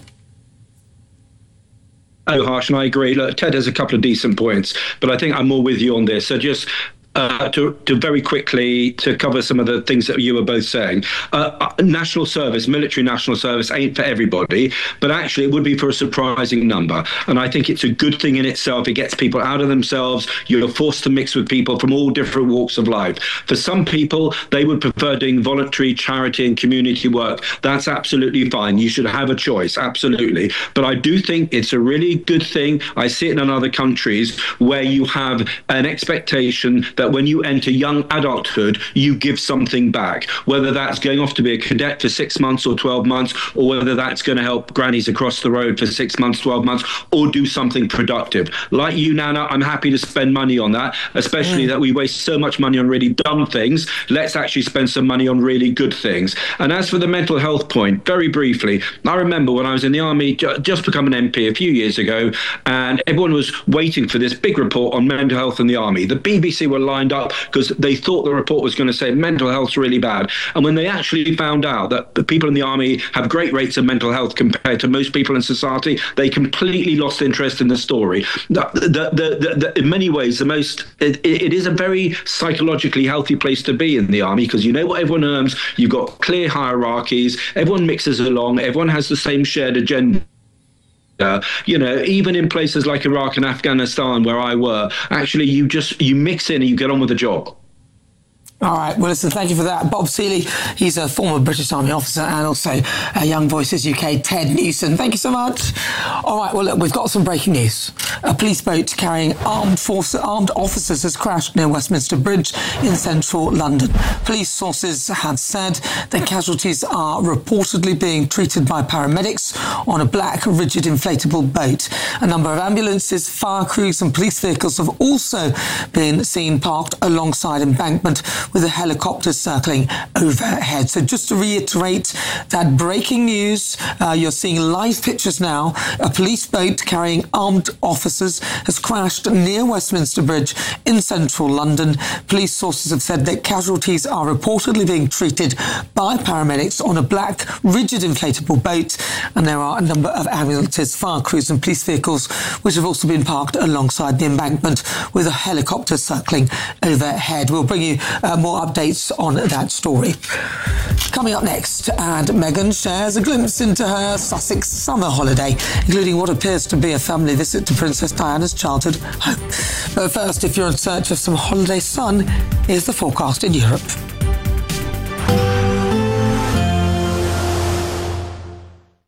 Oh, Harsh, and I agree. Look, Ted has a couple of decent points, but I think I'm more with you on this. So just uh, to, to very quickly to cover some of the things that you were both saying. Uh, national service, military national service ain't for everybody, but actually it would be for a surprising number. And I think it's a good thing in itself. It gets people out of themselves. You're forced to mix with people from all different walks of life. For some people, they would prefer doing voluntary charity and community work. That's absolutely fine. You should have a choice, absolutely. But I do think it's a really good thing. I see it in other countries where you have an expectation that when you enter young adulthood, you give something back, whether that's going off to be a cadet for six months or twelve months, or whether that's going to help grannies across the road for six months, twelve months, or do something productive. Like you, Nana, I'm happy to spend money on that, especially mm. that we waste so much money on really dumb things. Let's actually spend some money on really good things. And as for the mental health point, very briefly, I remember when I was in the army, just become an M P a few years ago, and everyone was waiting for this big report on mental health in the army. The B B C were lined up because they thought the report was going to say mental health's really bad. And when they actually found out that the people in the army have great rates of mental health compared to most people in society, they completely lost interest in the story. The, the, the, the, in many ways, the most it, it is a very psychologically healthy place to be in the army because you know what everyone earns, you've got clear hierarchies, everyone mixes along, everyone has the same shared agenda. Uh, you know, even in places like Iraq and Afghanistan where I were, actually you just, you mix in and you get on with the job. All right. Well, listen, thank you for that. Bob Seeley, he's a former British Army officer and also uh, Young Voices U K, Ted Newson. Thank you so much. All right. Well, look, we've got some breaking news. A police boat carrying armed force, armed officers has crashed near Westminster Bridge in central London. Police sources have said that casualties are reportedly being treated by paramedics on a black, rigid, inflatable boat. A number of ambulances, fire crews and police vehicles have also been seen parked alongside embankment with a helicopter circling overhead. So just to reiterate that breaking news, uh, you're seeing live pictures now. A police boat carrying armed officers has crashed near Westminster Bridge in central London. Police sources have said that casualties are reportedly being treated by paramedics on a black, rigid inflatable boat, and there are a number of ambulances, fire crews and police vehicles which have also been parked alongside the embankment with a helicopter circling overhead. We'll bring you uh, more updates on that story. Coming up next, and Meghan shares a glimpse into her Sussex summer holiday, including what appears to be a family visit to Princess Diana's childhood home. But first, if you're in search of some holiday sun, here's the forecast in Europe.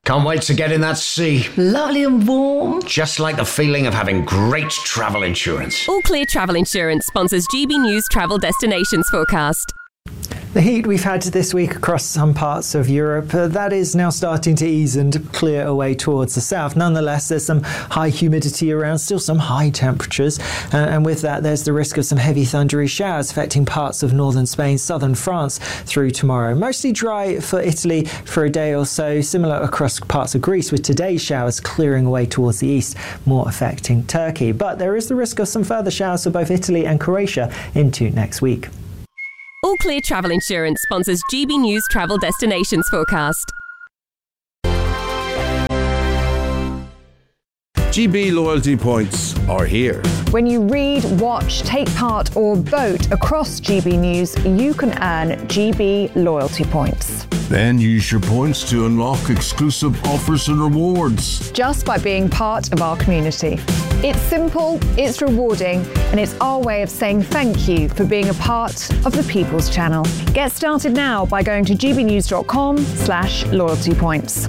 Can't wait to get in that sea. Lovely and warm. Just like the feeling of having great travel insurance. All Clear Travel Insurance sponsors G B News Travel Destinations Forecast. The heat we've had this week across some parts of Europe, uh, that is now starting to ease and clear away towards the south. Nonetheless, there's some high humidity around, still some high temperatures. Uh, and with that, there's the risk of some heavy thundery showers affecting parts of northern Spain, southern France through tomorrow. Mostly dry for Italy for a day or so, similar across parts of Greece, with today's showers clearing away towards the east, more affecting Turkey. But there is the risk of some further showers for both Italy and Croatia into next week. All Clear Travel Insurance sponsors G B News Travel Destinations Forecast. G B loyalty points are here. When you read, watch, take part or vote across G B News, you can earn G B loyalty points. Then use your points to unlock exclusive offers and rewards. Just by being part of our community. It's simple, it's rewarding, and it's our way of saying thank you for being a part of the People's Channel. Get started now by going to gbnews.com slash loyalty points.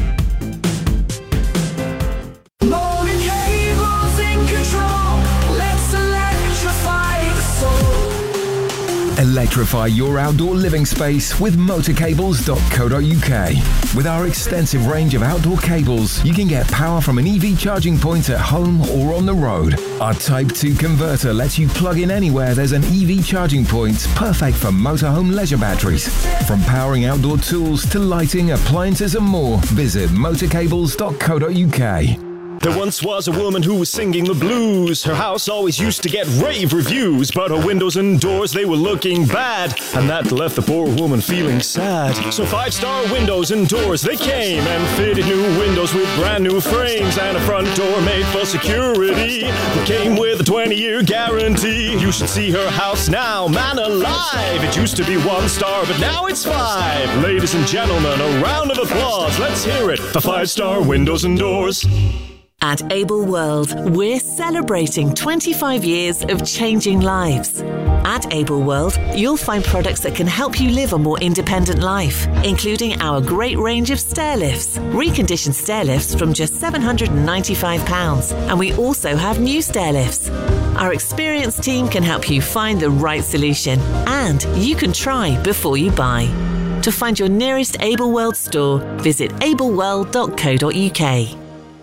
Electrify your outdoor living space with motor cables dot co dot U K. With our extensive range of outdoor cables, you can get power from an E V charging point at home or on the road. Our Type two converter lets you plug in anywhere there's an E V charging point, perfect for motorhome leisure batteries. From powering outdoor tools to lighting, appliances and more, visit motor cables dot co dot U K. There once was a woman who was singing the blues. Her house always used to get rave reviews, but her windows and doors, they were looking bad, and that left the poor woman feeling sad. So Five Star Windows and Doors, they came and fitted new windows with brand new frames and a front door made for security. It came with a twenty-year guarantee. You should see her house now, man alive. It used to be one star, but now it's five. Ladies and gentlemen, a round of applause. Let's hear it for Five Star Windows and Doors. At Able World, we're celebrating twenty-five years of changing lives. At Able World, you'll find products that can help you live a more independent life, including our great range of stair lifts, reconditioned stair lifts from just seven hundred ninety-five pounds, and we also have new stair lifts. Our experienced team can help you find the right solution, and you can try before you buy. To find your nearest Able World store, visit able world dot co dot U K.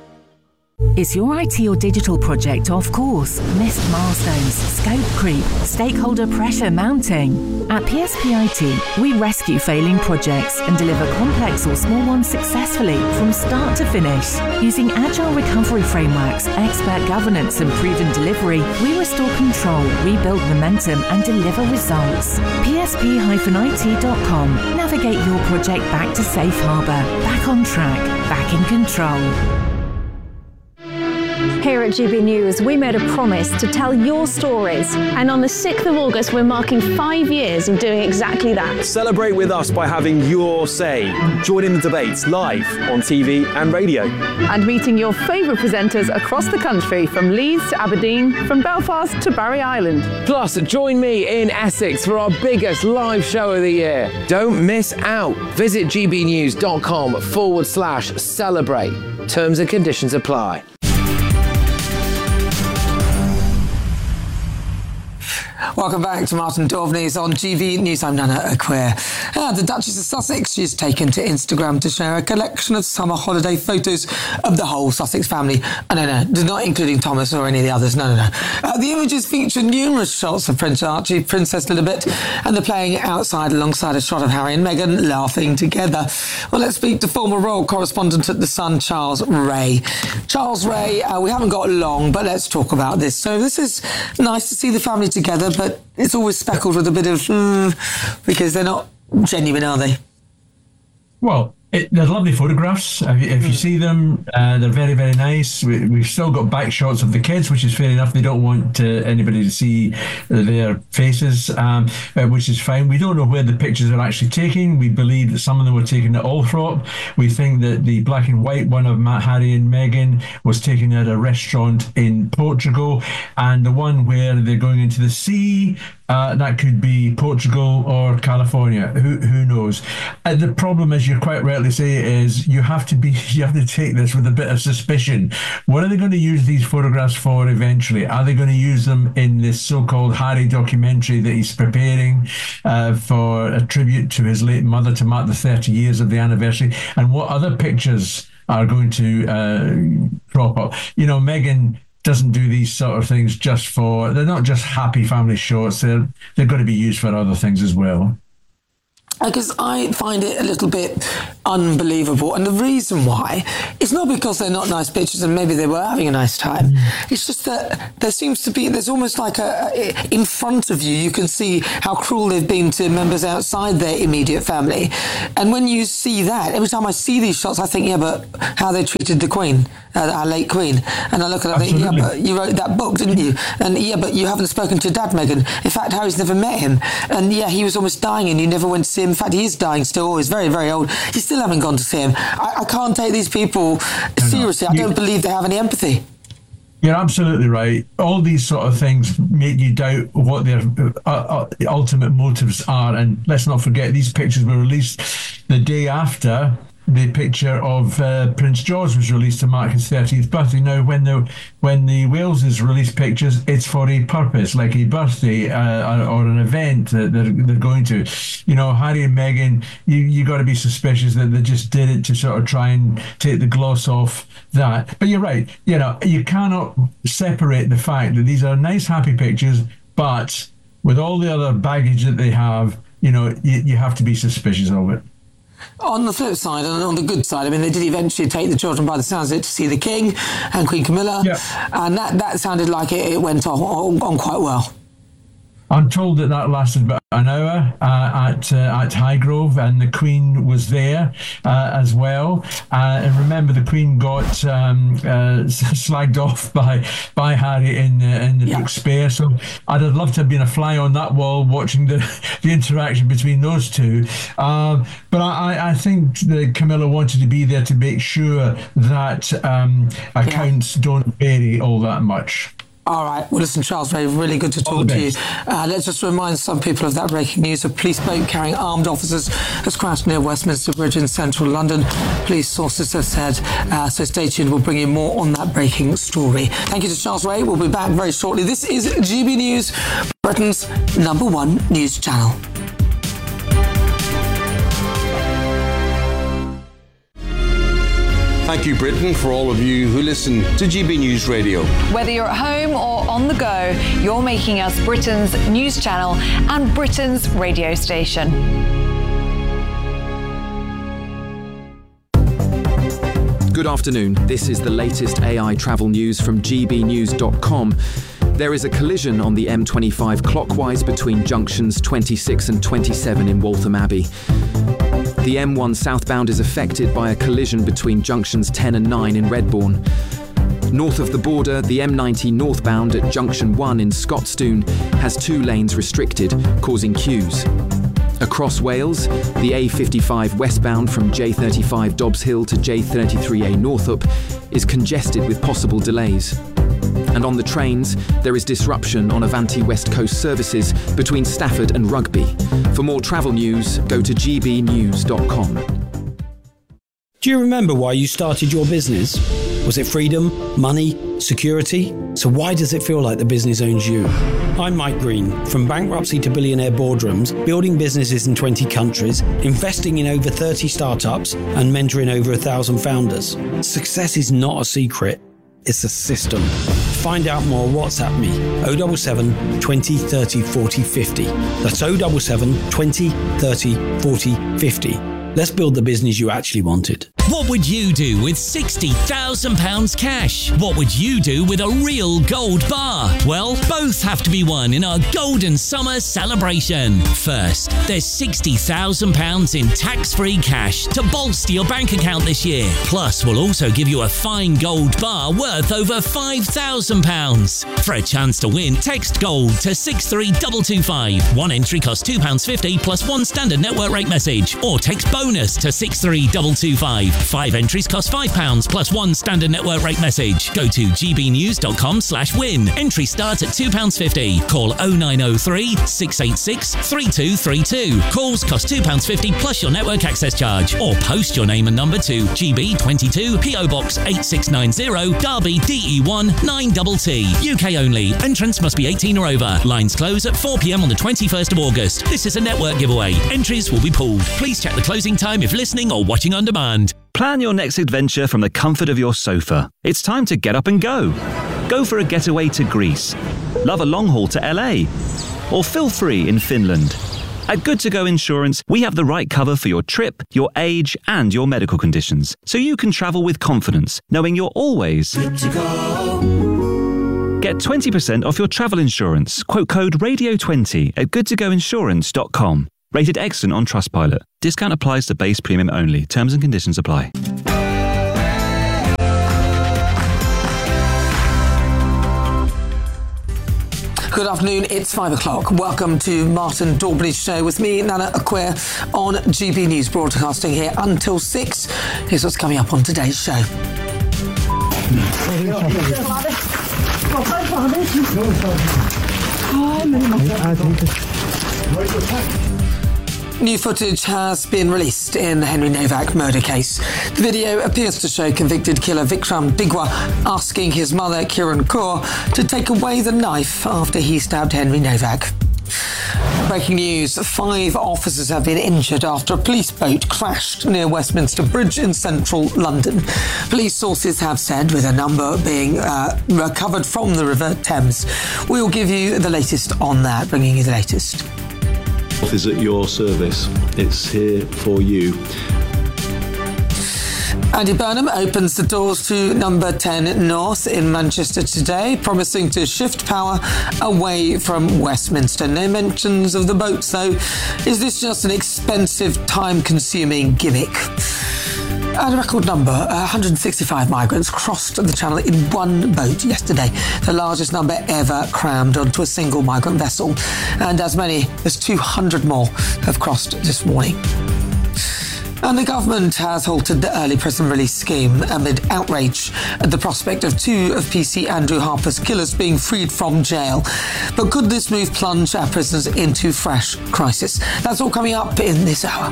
Is your I T or digital project off course? Missed milestones, scope creep, stakeholder pressure mounting? At P S P I T, we rescue failing projects and deliver complex or small ones successfully from start to finish. Using agile recovery frameworks, expert governance and proven delivery, we restore control, rebuild momentum and deliver results. P S P I T dot com. Navigate your project back to safe harbour, back on track, back in control. Here at G B News, we made a promise to tell your stories. And on the sixth of August, we're marking five years of doing exactly that. Celebrate with us by having your say. Join in the debates live on T V and radio. And meeting your favourite presenters across the country, from Leeds to Aberdeen, from Belfast to Barry Island. Plus, join me in Essex for our biggest live show of the year. Don't miss out. Visit gbnews.com forward slash celebrate. Terms and conditions apply. Welcome back to Martin Daubney's on G V News. I'm Nana Aquare. Uh, the Duchess of Sussex, she's taken to Instagram to share a collection of summer holiday photos of the whole Sussex family. Oh, no, no, not including Thomas or any of the others. No, no, no. Uh, the images feature numerous shots of Prince Archie, Princess Lilibet, and they're playing outside alongside a shot of Harry and Meghan laughing together. Well, let's speak to former royal correspondent at The Sun, Charles Ray. Charles Ray, uh, we haven't got long, but let's talk about this. So this is nice to see the family together, but it's always speckled with a bit of mm, because they're not genuine, are they? Well, it, they're lovely photographs. If you, if you see them, uh, they're very, very nice. We, we've still got back shots of the kids, which is fair enough. They don't want uh, anybody to see their faces, um, uh, which is fine. We don't know where the pictures are actually taken. We believe that some of them were taken at Althorp. We think that the black and white one of Matt, Harry and Meghan was taken at a restaurant in Portugal, and the one where they're going into the sea, Uh, that could be Portugal or California. Who who knows? Uh, the problem is, you're quite right rightly say is you have to be you have to take this with a bit of suspicion. What are they going to use these photographs for eventually? Are they going to use them in this so-called Harry documentary that he's preparing uh, for a tribute to his late mother to mark the thirty years of the anniversary? And what other pictures are going to uh, crop up? You know, Meghan doesn't do these sort of things just for, they're not just happy family shots, they're, they're going to be used for other things as well. Because I find it a little bit unbelievable. And the reason why, it's not because they're not nice pictures and maybe they were having a nice time. Mm. It's just that there seems to be, there's almost like a, a, in front of you, you can see how cruel they've been to members outside their immediate family. And when you see that, every time I see these shots, I think, yeah, but how they treated the Queen, uh, our late Queen. And I look at it and think, yeah, but you wrote that book, didn't you? And yeah, but you haven't spoken to Dad, Meghan. In fact, Harry's never met him. And yeah, he was almost dying and you never went to see him. In fact, he is dying still. He's very, very old. You still haven't gone to see him. I, I can't take these people seriously. I don't believe they have any empathy. You're absolutely right. All these sort of things make you doubt what their uh, uh, ultimate motives are. And let's not forget, these pictures were released the day after the picture of uh, Prince George was released to mark his thirtieth birthday. Now, when the when the Waleses release pictures, it's for a purpose, like a birthday uh, or an event that they're, they're going to. You know, Harry and Meghan, you you got to be suspicious that they just did it to sort of try and take the gloss off that. But you're right. You know, you cannot separate the fact that these are nice, happy pictures, but with all the other baggage that they have, you know, you, you have to be suspicious of it. On the flip side, and on the good side, I mean, they did eventually take the children, by the sounds of it, to see the King and Queen Camilla, yep. and that, that sounded like it, it went on, on, on quite well. I'm told that that lasted about an hour uh, at uh, at Highgrove, and the Queen was there uh, as well. Uh, and remember, the Queen got um, uh, slagged off by by Harry in the, in the yeah. book Spare. So I'd have loved to have been a fly on that wall watching the, the interaction between those two. Uh, but I, I think that Camilla wanted to be there to make sure that um, accounts yeah. don't vary all that much. All right. Well, listen, Charles Ray, really good to talk to you. Uh, let's just remind some people of that breaking news. A police boat carrying armed officers has crashed near Westminster Bridge in central London. Police sources have said. Uh, so stay tuned. We'll bring you more on that breaking story. Thank you to Charles Ray. We'll be back very shortly. This is G B News, Britain's number one news channel. Thank you, Britain, for all of you who listen to G B News Radio. Whether you're at home or on the go, you're making us Britain's news channel and Britain's radio station. Good afternoon. This is the latest A I travel news from G B news dot com. There is a collision on the M twenty-five clockwise between junctions twenty-six and twenty-seven in Waltham Abbey. The M one southbound is affected by a collision between junctions ten and nine in Redbourne. North of the border, the M ninety northbound at junction one in Scotstoun has two lanes restricted, causing queues. Across Wales, the A fifty-five westbound from J thirty-five Dobbs Hill to J thirty-three A Northup is congested with possible delays. And on the trains, there is disruption on Avanti West Coast services between Stafford and Rugby. For more travel news, go to G B news dot com. Do you remember why you started your business? Was it freedom, money, security? So why does it feel like the business owns you? I'm Mike Green. From bankruptcy to billionaire boardrooms, building businesses in twenty countries, investing in over thirty startups, and mentoring over a thousand founders. Success is not a secret. It's a system. To find out more, WhatsApp me oh seven seven, twenty, thirty, forty, fifty. That's oh seven seven, twenty, thirty, forty, fifty. Let's build the business you actually wanted. What would you do with sixty thousand pounds cash? What would you do with a real gold bar? Well, both have to be won in our Golden Summer celebration. First, there's sixty thousand pounds in tax-free cash to bolster your bank account this year. Plus, we'll also give you a fine gold bar worth over five thousand pounds. For a chance to win, text GOLD to six three two two five. One entry costs two pounds fifty plus one standard network rate message. Or text BONUS to six three two two five. Five entries cost five pounds plus one standard network rate message. Go to gbnews.com slash win. Entry starts at two pounds fifty. Call oh nine oh three, six eight six, three two three two. Calls cost two pounds fifty plus your network access charge. Or post your name and number to G B twenty-two, P O Box eight six nine zero, Derby D E one nine T T. U K only. Entrants must be eighteen or over. Lines close at four p m on the twenty-first of August. This is a network giveaway. Entries will be pooled. Please check the closing time if listening or watching on demand. Plan your next adventure from the comfort of your sofa. It's time to get up and go. Go for a getaway to Greece. Love a long haul to L A. Or feel free in Finland. At Good To Go Insurance, we have the right cover for your trip, your age, and your medical conditions, so you can travel with confidence, knowing you're always good to go. Get twenty percent off your travel insurance. Quote code radio twenty at good to go insurance dot com. Rated excellent on Trustpilot. Discount applies to base premium only. Terms and conditions apply. Good afternoon, it's five o'clock. Welcome to Martin Daubney's show with me, Nana Acquia, on G B News, broadcasting here until six. Here's what's coming up on today's show. New footage has been released in the Henry Novak murder case. The video appears to show convicted killer Vikram Digwa asking his mother, Kiran Kaur, to take away the knife after he stabbed Henry Novak. Breaking news, five officers have been injured after a police boat crashed near Westminster Bridge in central London. Police sources have said, with a number being uh, recovered from the River Thames. We'll give you the latest on that, bringing you the latest. Is at your service. It's here for you. Andy Burnham opens the doors to number ten North in Manchester today, promising to shift power away from Westminster. No mentions of the boats, though. Is this just an expensive, time-consuming gimmick? At a record number, one hundred sixty-five migrants crossed the Channel in one boat yesterday, the largest number ever crammed onto a single migrant vessel. And as many as two hundred more have crossed this morning. And the government has halted the early prison release scheme amid outrage at the prospect of two of P C Andrew Harper's killers being freed from jail. But could this move plunge our prisoners into fresh crisis? That's all coming up in this hour.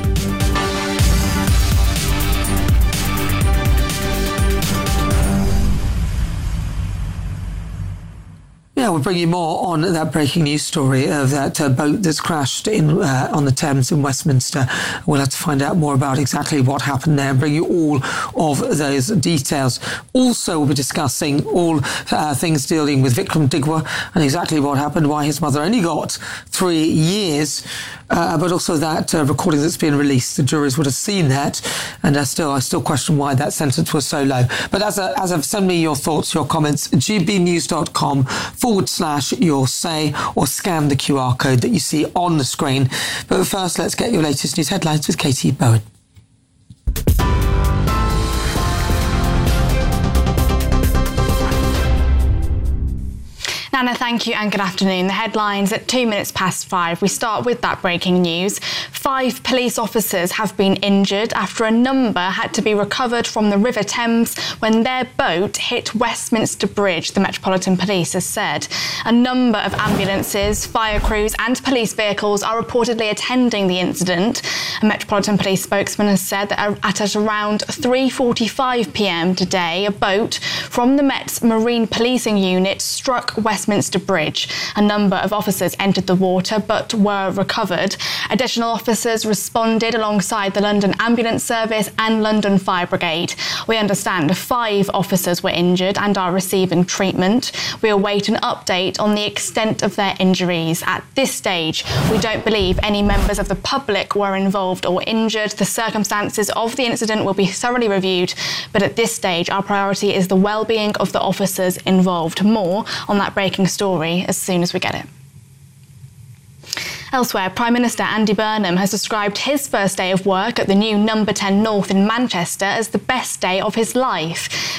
Yeah, we'll bring you more on that breaking news story of that uh, boat that's crashed in uh, on the Thames in Westminster. We'll have to find out more about exactly what happened there and bring you all of those details. Also, we'll be discussing all uh, things dealing with Vikram Digwa and exactly what happened, why his mother only got three years, uh, but also that uh, recording that's been released. The juries would have seen that, and uh, still, I still question why that sentence was so low. But as a, as of send me your thoughts, your comments, g b news dot com forward slash your say, or scan the Q R code that you see on the screen. But first, let's get your latest news headlines with Katie Bowen. Nana, thank you and good afternoon. The headlines at two minutes past five. We start with that breaking news. Five police officers have been injured after a number had to be recovered from the River Thames when their boat hit Westminster Bridge, the Metropolitan Police has said. A number of ambulances, fire crews and police vehicles are reportedly attending the incident. A Metropolitan Police spokesman has said that at around three forty-five p m today, a boat from the Met's Marine Policing Unit struck Westminster Westminster Bridge. A number of officers entered the water but were recovered. Additional officers responded alongside the London Ambulance Service and London Fire Brigade. We understand five officers were injured and are receiving treatment. We await an update on the extent of their injuries. At this stage, we don't believe any members of the public were involved or injured. The circumstances of the incident will be thoroughly reviewed, but at this stage, our priority is the well-being of the officers involved. More on that breaking story as soon as we get it. Elsewhere, Prime Minister Andy Burnham has described his first day of work at the new number ten North in Manchester as the best day of his life.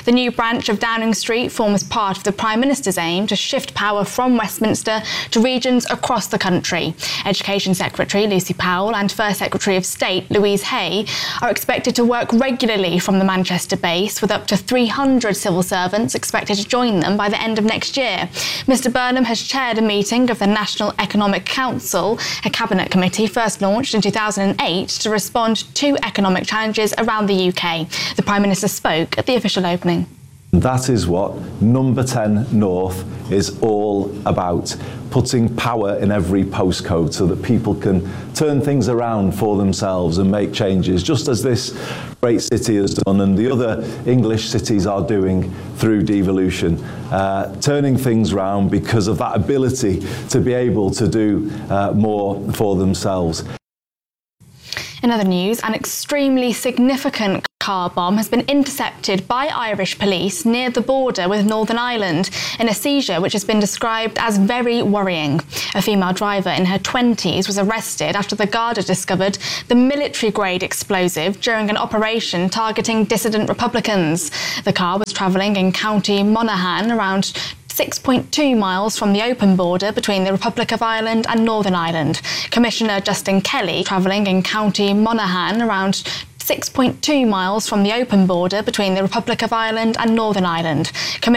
The new branch of Downing Street forms part of the Prime Minister's aim to shift power from Westminster to regions across the country. Education Secretary Lucy Powell and First Secretary of State Louise Hay are expected to work regularly from the Manchester base, with up to three hundred civil servants expected to join them by the end of next year. Mister Burnham has chaired a meeting of the National Economic Council, a cabinet committee first launched in two thousand eight to respond to economic challenges around the U K. The Prime Minister spoke at the official opening. That is what Number ten North is all about, putting power in every postcode so that people can turn things around for themselves and make changes, just as this great city has done and the other English cities are doing through devolution, uh, turning things around because of that ability to be able to do uh, more for themselves. In other news, an extremely significant car bomb has been intercepted by Irish police near the border with Northern Ireland in a seizure which has been described as very worrying. A female driver in her twenties was arrested after the Garda discovered the military-grade explosive during an operation targeting dissident Republicans. The car was travelling in County Monaghan, around six point two miles from the open border between the Republic of Ireland and Northern Ireland. Commissioner Justin Kelly, travelling in County Monaghan, around six point two miles from the open border between the Republic of Ireland and Northern Ireland.